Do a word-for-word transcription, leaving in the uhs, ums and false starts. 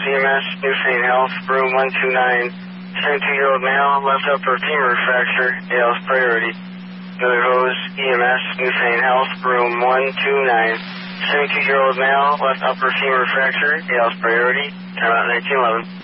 Hose E M S, Newfane Health, room one two nine. seventy-two-year-old male, left upper femur fracture, A L S priority. Miller Hose E M S, Newfane Health, room one two nine. seventy-two-year-old male, left upper femur fracture, A L S priority. Time out nineteen eleven.